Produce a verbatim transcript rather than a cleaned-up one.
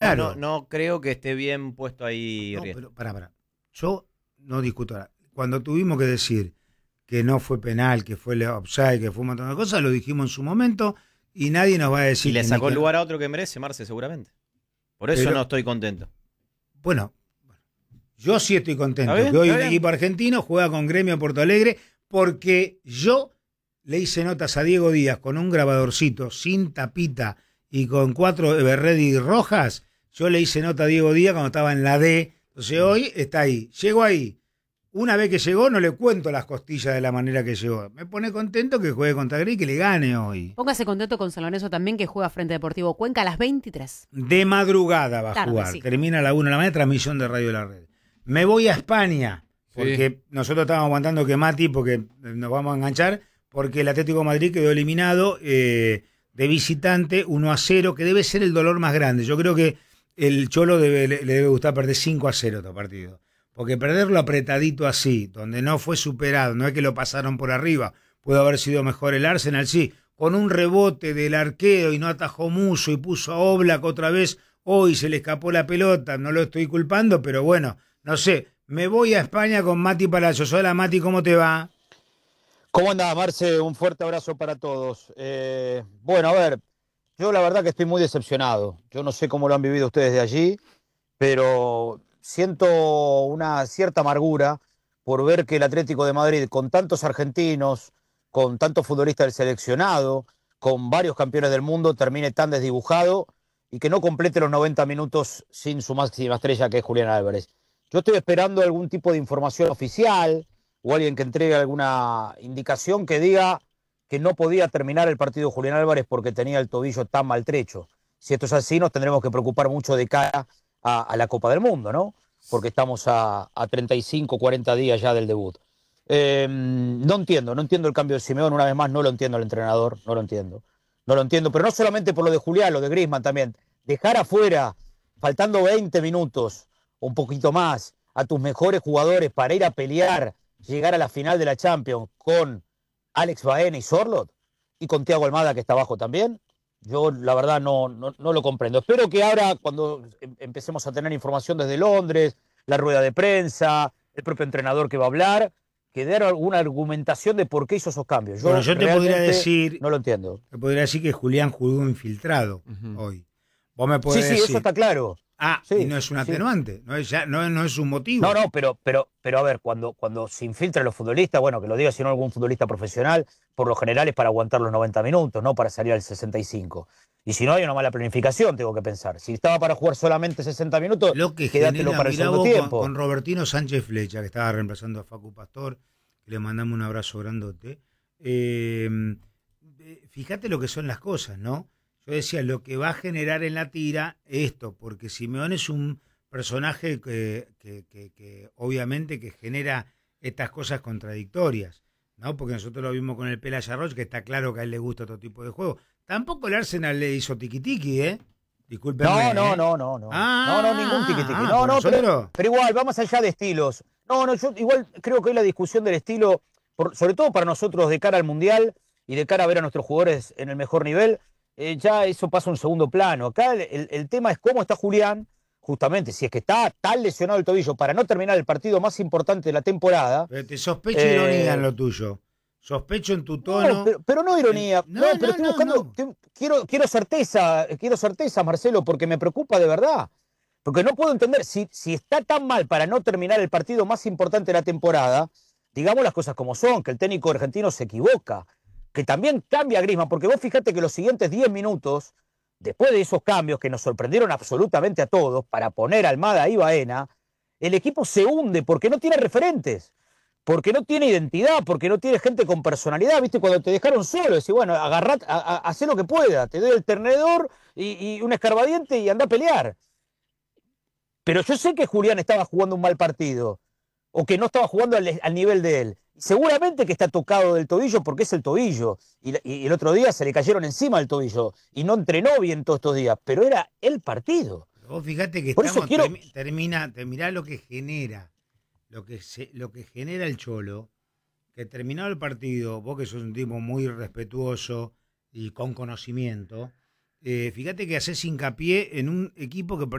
claro. no, no creo que esté bien puesto ahí. No, Riesgo. pero pará, pará. Yo no discuto ahora. Cuando tuvimos que decir que no fue penal, que fue offside, que fue un montón de cosas, lo dijimos en su momento y nadie nos va a decir Y le que sacó ni el que lugar no. a otro que merece, Marce, seguramente. Por eso Pero, no estoy contento. bueno, yo sí estoy ¿Está contento bien? que hoy ¿Está un bien? equipo argentino juega con Gremio Porto Alegre porque yo le hice notas a Diego Díaz con un grabadorcito sin tapita y con cuatro Everready rojas. Yo le hice nota a Diego Díaz cuando estaba en la D. Entonces hoy está ahí. Llegó ahí. Una vez que llegó, no le cuento las costillas de la manera que llegó. Me pone contento que juegue contra Grey y que le gane hoy. Póngase contento con San Lorenzo también, que juega frente a Deportivo Cuenca a las veintitrés. De madrugada va a Tarde, jugar. sí. Termina a la una de la mañana, transmisión de Radio de la Red. Me voy a España, porque sí. nosotros estábamos aguantando que Mati, porque nos vamos a enganchar, porque el Atlético de Madrid quedó eliminado eh, de visitante uno a cero, que debe ser el dolor más grande. Yo creo que el Cholo debe, le, le debe gustar perder cinco a cero este partido. Porque perderlo apretadito así, donde no fue superado, no es que lo pasaron por arriba, pudo haber sido mejor el Arsenal, sí, con un rebote del arquero y no atajó Muso y puso a Oblak otra vez, hoy se le escapó la pelota, no lo estoy culpando, pero bueno, no sé, me voy a España con Mati Palacios. Hola Mati, ¿cómo te va? ¿Cómo andás, Marce? Un fuerte abrazo para todos. Eh, bueno, a ver, yo la verdad que estoy muy decepcionado, yo no sé cómo lo han vivido ustedes de allí, pero siento una cierta amargura por ver que el Atlético de Madrid, con tantos argentinos, con tantos futbolistas del seleccionado, con varios campeones del mundo, termine tan desdibujado y que no complete los noventa minutos sin su máxima estrella, que es Julián Álvarez. Yo estoy esperando algún tipo de información oficial o alguien que entregue alguna indicación que diga que no podía terminar el partido Julián Álvarez porque tenía el tobillo tan maltrecho. Si esto es así, nos tendremos que preocupar mucho de cara A, a la Copa del Mundo, ¿no? Porque estamos a, a treinta y cinco, cuarenta días ya del debut. Eh, no entiendo, no entiendo el cambio de Simeone, una vez más no lo entiendo el entrenador, no lo entiendo. No lo entiendo, pero no solamente por lo de Julián, lo de Griezmann también. Dejar afuera, faltando veinte minutos, un poquito más, a tus mejores jugadores para ir a pelear, llegar a la final de la Champions con Alex Baena y Sorloth, y con Thiago Almada que está abajo también. Yo la verdad no, no, no lo comprendo. Espero que ahora, cuando empecemos a tener información desde Londres, la rueda de prensa, el propio entrenador que va a hablar, que dé alguna argumentación de por qué hizo esos cambios. Yo, bueno, yo te podría decir, no lo entiendo. Te podría decir que Julián jugó infiltrado uh-huh. hoy. Vos me podés sí, sí, decir, eso está claro. Ah, sí, y no es un sí. atenuante, no es, ya, no, no es un motivo. No, no, pero, pero, pero a ver, cuando, cuando se infiltran los futbolistas, bueno, que lo diga si no algún futbolista profesional, por lo general es para aguantar los noventa minutos, no para salir al sesenta y cinco. Y si no hay una mala planificación, tengo que pensar. Si estaba para jugar solamente sesenta minutos, lo que quédatelo genera, para el segundo vos, tiempo. Con, con Robertino Sánchez Flecha, que estaba reemplazando a Facu Pastor, que le mandamos un abrazo grandote. Eh, fíjate lo que son las cosas, ¿no? Yo decía, lo que va a generar en la tira esto, porque Simeone es un personaje que, que, que, que obviamente que genera estas cosas contradictorias, ¿no? Porque nosotros lo vimos con el Pelaya Roche, que está claro que a él le gusta otro tipo de juego. Tampoco el Arsenal le hizo tiquitiqui, ¿eh? Discúlpenme. No, no, ¿eh? no, no, no. Ah, no, no, ningún tiquitiqui. Ah, no, no, nosotros... pero, pero igual, vamos allá de estilos. No, no, yo igual creo que hoy la discusión del estilo, por, sobre todo para nosotros de cara al Mundial y de cara a ver a nuestros jugadores en el mejor nivel, eh, ya eso pasa a un segundo plano. Acá el, el, el tema es cómo está Julián, justamente, si es que está tan lesionado el tobillo para no terminar el partido más importante de la temporada. Pero te sospecho eh, ironía en lo tuyo. Sospecho en tu tono. No, pero, pero no ironía. No, no, no, pero no, estoy buscando. no. Estoy, quiero, quiero certeza, quiero certeza, Marcelo, porque me preocupa de verdad. Porque no puedo entender, si, si está tan mal para no terminar el partido más importante de la temporada, digamos las cosas como son, que el técnico argentino se equivoca, que también cambia a Griezmann, porque vos fíjate que los siguientes diez minutos, después de esos cambios que nos sorprendieron absolutamente a todos, para poner a Almada y Baena, el equipo se hunde porque no tiene referentes, porque no tiene identidad, porque no tiene gente con personalidad, ¿viste? Cuando te dejaron solo, decís, bueno, agarrá, hacé lo que pueda, te doy el tenedor y, y un escarbadiente y anda a pelear. Pero yo sé que Julián estaba jugando un mal partido, o que no estaba jugando al, al nivel de él. Seguramente que está tocado del tobillo porque es el tobillo. Y, y el otro día se le cayeron encima del tobillo y no entrenó bien todos estos días, pero era el partido. Vos fíjate que Por estamos, eso quiero... termi, termina, te, mirá lo que genera, lo que, se, lo que genera el Cholo, que terminado el partido, vos que sos un tipo muy respetuoso y con conocimiento, eh, fíjate que haces hincapié en un equipo que